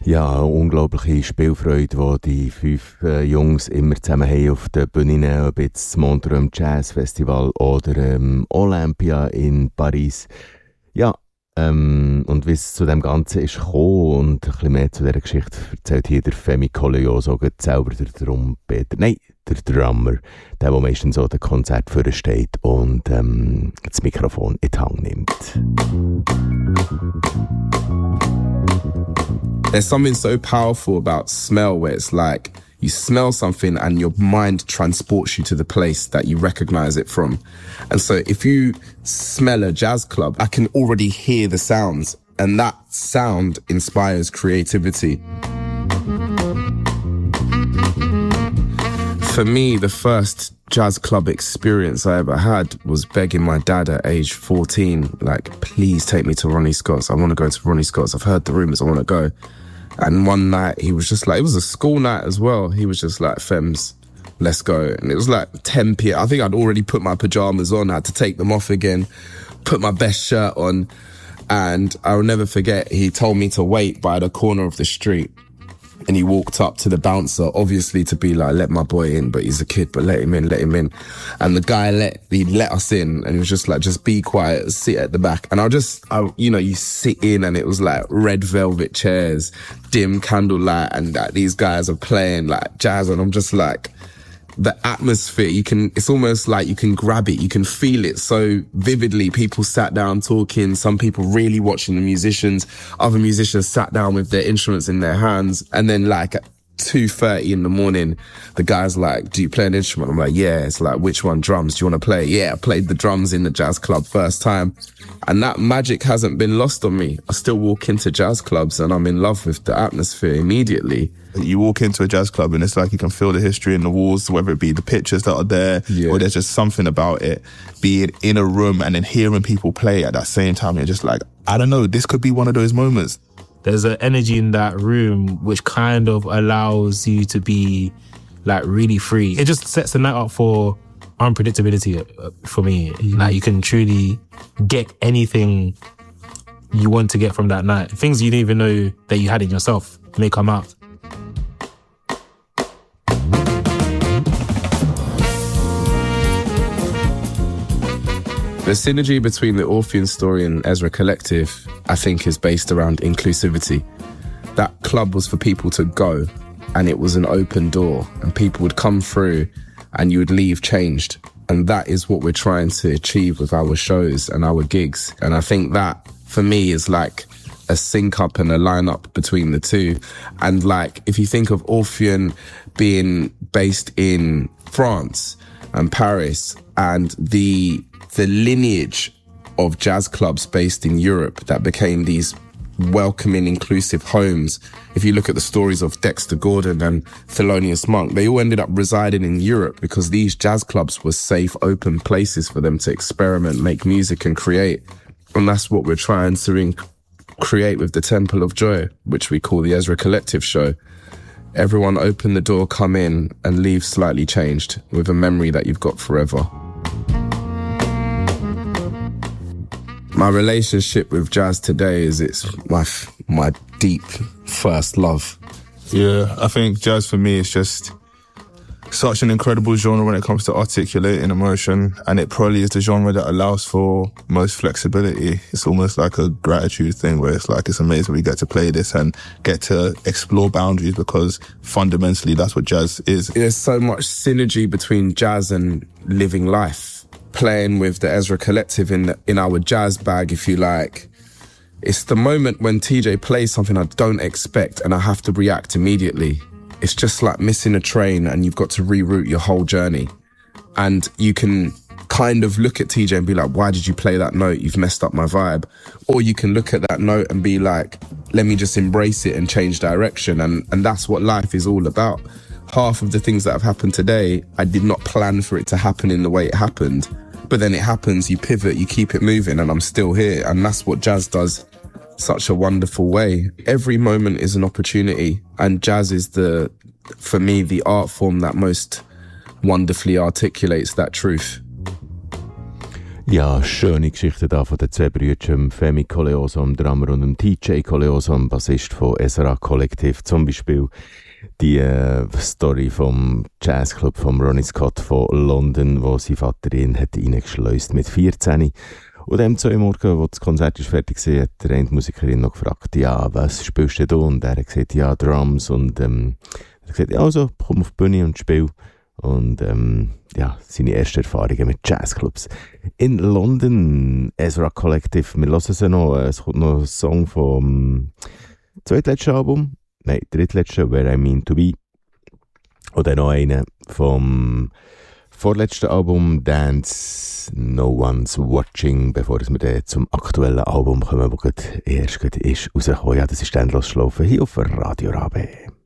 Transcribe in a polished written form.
Ja, unglaubliche Spielfreude, die die 5 Jungs immer zusammen haben auf den Bühnen, ob jetzt das Montreux Jazz Festival oder Olympia in Paris. Ja, und wie es zu dem Ganzen ist gekommen und ein bisschen mehr zu dieser Geschichte erzählt hier der Femi Koleoso, selber der Trompeter, nein, der Drummer, der meistens so das Konzert vorne steht und das Mikrofon in die Hand nimmt. There's something so powerful about smell where it's like you smell something and your mind transports you to the place that you recognize it from. And so if you smell a jazz club, I can already hear the sounds, and that sound inspires creativity. For me, the first jazz club experience I ever had was begging my dad at age 14, like, please take me to Ronnie Scott's. I want to go to Ronnie Scott's. I've heard the rumours, I want to go. And one night he was just like, it was a school night as well. He was just like, Fems, let's go. And it was like 10 p.m. I think I'd already put my pajamas on. I had to take them off again, put my best shirt on. And I'll never forget, he told me to wait by the corner of the street. And he walked up to the bouncer, obviously to be like, let my boy in, but he's a kid, but let him in. And the guy let us in, and he was just like, just be quiet, sit at the back. And you sit in, and it was like red velvet chairs, dim candlelight, and these guys are playing like jazz, and I'm just like, the atmosphere, it's almost like you can grab it, you can feel it so vividly. People sat down talking, some people really watching the musicians, other musicians sat down with their instruments in their hands, and then like at 2:30 in the morning, the guy's like, do you play an instrument? I'm like, yeah. It's like, which one? Drums? Do you want to play? Yeah, I played the drums in the jazz club first time. And that magic hasn't been lost on me. I still walk into jazz clubs and I'm in love with the atmosphere immediately. You walk into a jazz club and it's like you can feel the history in the walls, whether it be the pictures that are there, or there's just something about it. Being in a room and then hearing people play at that same time, you're just like, I don't know, this could be one of those moments. There's an energy in that room which kind of allows you to be like really free. It just sets the night up for unpredictability for me. Like you can truly get anything you want to get from that night. Things you didn't even know that you had in yourself may come out. The synergy between the Orpheum Story and Ezra Collective, I think, is based around inclusivity. That club was for people to go, and it was an open door, and people would come through and you would leave changed. And that is what we're trying to achieve with our shows and our gigs. And I think that, for me, is like a sync up and a line up between the two. And like, if you think of Orpheum being based in France and Paris, and the lineage of jazz clubs based in Europe that became these welcoming, inclusive homes. If you look at the stories of Dexter Gordon and Thelonious Monk, they all ended up residing in Europe because these jazz clubs were safe, open places for them to experiment, make music and create. And that's what we're trying to create with the Temple of Joy, which we call the Ezra Collective show. Everyone open the door, come in and leave slightly changed with a memory that you've got forever. My relationship with jazz today is it's my deep first love. Yeah, I think jazz for me is just such an incredible genre when it comes to articulating emotion, and it probably is the genre that allows for most flexibility. It's almost like a gratitude thing where it's like, it's amazing we get to play this and get to explore boundaries, because fundamentally that's what jazz is. There's so much synergy between jazz and living life. Playing with the Ezra Collective in our jazz bag, if you like. It's the moment when TJ plays something I don't expect and I have to react immediately. It's just like missing a train and you've got to reroute your whole journey. And you can kind of look at TJ and be like, why did you play that note? You've messed up my vibe. Or you can look at that note and be like, let me just embrace it and change direction. And that's what life is all about. Half of the things that have happened today, I did not plan for it to happen in the way it happened. But then it happens, you pivot, you keep it moving, and I'm still here. And that's what jazz does such a wonderful way. Every moment is an opportunity. And jazz is for me, the art form that most wonderfully articulates that truth. Ja, schöne Geschichte da von den zwei Brüdern, Femi Coleoso, dem Drummer, und dem TJ Coleoso, dem Bassist von Ezra Collective. Zum Beispiel die Story vom Jazzclub von Ronnie Scott von London, wo sein Vater ihn hat reingeschleust mit 14. Und am 2 Uhr morgens, wo das Konzert ist fertig war, hat die eine Musikerin noch gefragt, ja, was spielst du? Und er hat gesagt, ja, Drums. Und er hat gesagt, ja, also, komm auf die Bühne und spiel. Und ja, seine ersten Erfahrungen mit Jazzclubs in London. Ezra Collective, wir hören sie noch. Es kommt noch ein Song vom zweitletzten Album, nein, drittletzten, Where I Mean To Be. Und dann noch einen vom vorletzten Album, Dance No One's Watching, bevor wir dann zum aktuellen Album kommen, das erst ist rausgekommen. Ja, das ist «Endlos Schlafen» hier auf Radio Rabe.